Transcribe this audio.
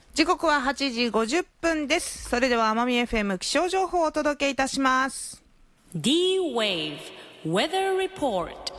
時刻は8時50分です。それでは奄美 FM 気象情報をお届けいたします。 D-Wave Weather Report。